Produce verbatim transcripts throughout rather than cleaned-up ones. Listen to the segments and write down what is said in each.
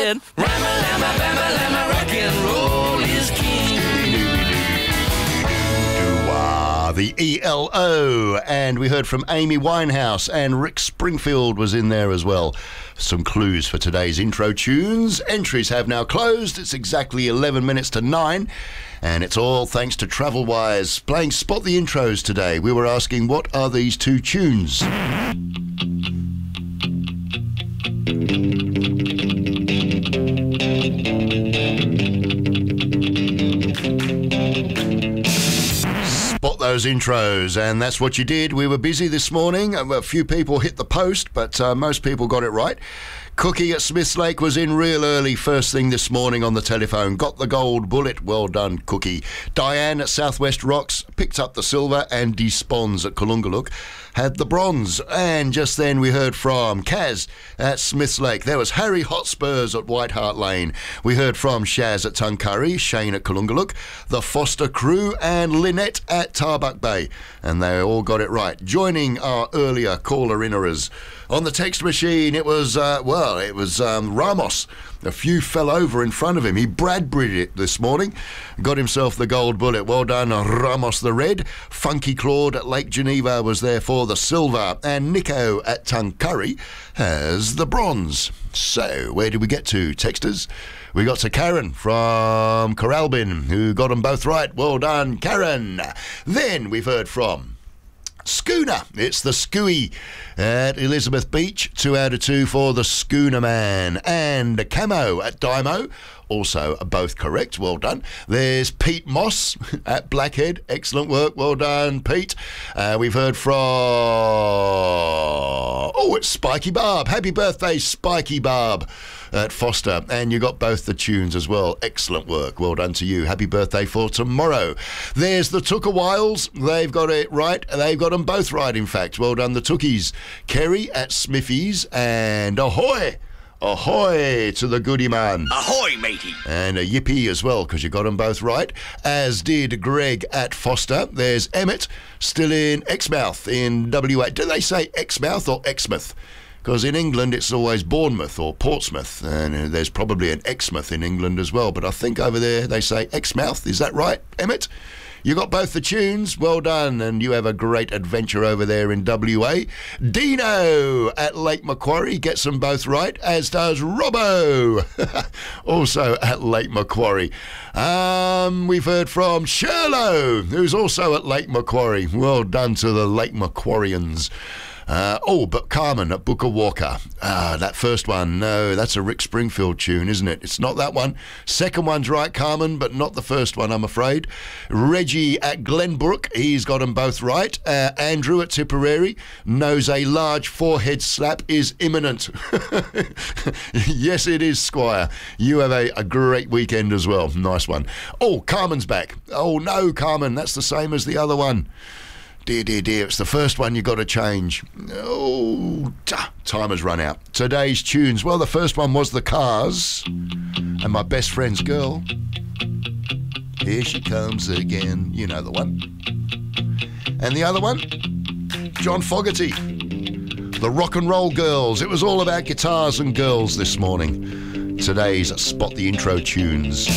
again. Rama-lama, bama-lama, rock and roll is king. Doo-wah, the E L O. And we heard from Amy Winehouse, and Rick Springfield was in there as well. Some clues for today's intro tunes. Entries have now closed. It's exactly eleven minutes to nine. And it's all thanks to Travelwise playing Spot the Intros today. We were asking, what are these two tunes? Spot those intros, and that's what you did. We were busy this morning. A few people hit the post, but uh, most people got it right. Cookie at Smiths Lake was in real early first thing this morning on the telephone. Got the gold bullet. Well done, Cookie. Diane at Southwest Rocks picked up the silver, and Despons at Kalungaluk had the bronze. And just then we heard from Kaz at Smiths Lake. There was Harry Hotspurs at White Hart Lane. We heard from Shaz at Tuncurry, Shane at Kalungaluk, the Foster crew, and Lynette at Tarbuck Bay. And they all got it right. Joining our earlier caller-innerers on the text machine, it was, uh, well, it was um, Ramos. A few fell over in front of him. He Bradbury'd it this morning. Got himself the gold bullet. Well done, Ramos the red. Funky Claude at Lake Geneva was there for the silver. And Nico at Tuncurry has the bronze. So, where did we get to, texters? We got to Karen from Coralbin, who got them both right. Well done, Karen. Then we've heard from Schooner. It's the Scooey at Elizabeth Beach. Two out of two for the Schooner Man. And Camo at Dymo. Also both correct. Well done. There's Pete Moss at Blackhead. Excellent work. Well done, Pete. Uh, we've heard from... Oh, it's Spiky Barb. Happy birthday, Spiky Barb at Foster. And you got both the tunes as well. Excellent work. Well done to you. Happy birthday for tomorrow. There's the Tookawiles. They've got it right. They've got them both right, in fact. Well done, the Tookies. Kerry at Smithies. And ahoy! Ahoy to the goody man. Ahoy, matey. And a yippee as well, because you got them both right, as did Greg at Foster. There's Emmett, still in Exmouth in W A. Do they say Exmouth or Exmouth? Because in England it's always Bournemouth or Portsmouth, and there's probably an Exmouth in England as well, but I think over there they say Exmouth. Is that right, Emmett? You got both the tunes. Well done, and you have a great adventure over there in W A. Dino at Lake Macquarie gets them both right, as does Robbo, also at Lake Macquarie. Um, we've heard from Sherlow, who's also at Lake Macquarie. Well done to the Lake Macquarians. Uh, oh, but Carmen at Booker Walker. Ah, that first one, no, that's a Rick Springfield tune, isn't it? It's not that one. Second one's right, Carmen, but not the first one, I'm afraid. Reggie at Glenbrook, he's got them both right. Uh, Andrew at Tipperary knows a large forehead slap is imminent. Yes, it is, Squire. You have a, a great weekend as well. Nice one. Oh, Carmen's back. Oh, no, Carmen, that's the same as the other one. Dear, dear, dear, it's the first one you got to change. Oh, time has run out. Today's tunes. Well, the first one was The Cars and My Best Friend's Girl. Here she comes again. You know the one. And the other one, John Fogerty, The Rock and Roll Girls. It was all about guitars and girls this morning. Today's Spot the Intro tunes.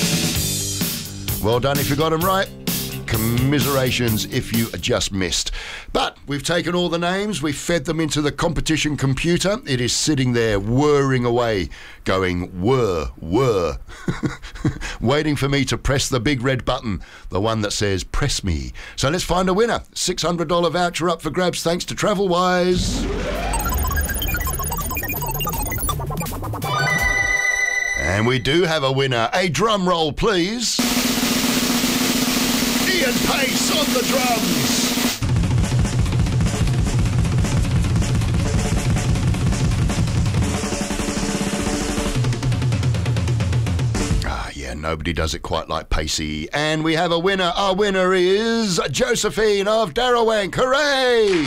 Well done if you got them right. Commiserations if you just missed. But we've taken all the names, we've fed them into the competition computer. It is sitting there whirring away, going whir, whir, waiting for me to press the big red button, the one that says press me. So let's find a winner. six hundred dollars voucher up for grabs thanks to Travelwise. And we do have a winner. A drum roll, please. Ian Pace on the drums. Ah, yeah, nobody does it quite like Pacey. And we have a winner. Our winner is Josephine of Darawang. Hooray!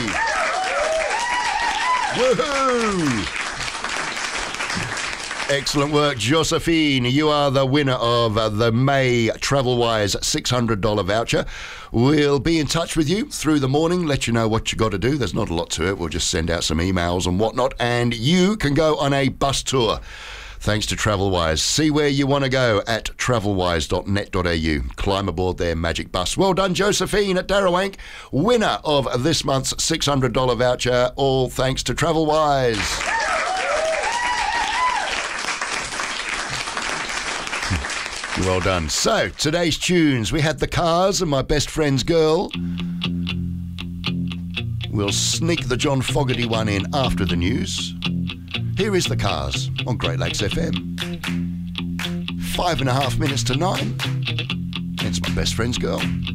Woohoo! Excellent work, Josephine. You are the winner of uh, the May Travelwise six hundred dollars voucher. We'll be in touch with you through the morning, let you know what you got to do. There's not a lot to it. We'll just send out some emails and whatnot, and you can go on a bus tour. thanks to Travelwise. See where you want to go at travelwise dot net dot a u. Climb aboard their magic bus. Well done, Josephine at Darrawank, winner of this month's six hundred dollars voucher, all thanks to Travelwise. Well done. So, today's tunes. We had The Cars and My Best Friend's Girl. We'll sneak the John Fogerty one in after the news. Here is The Cars on Great Lakes F M. Five and a half minutes to nine. It's My Best Friend's Girl.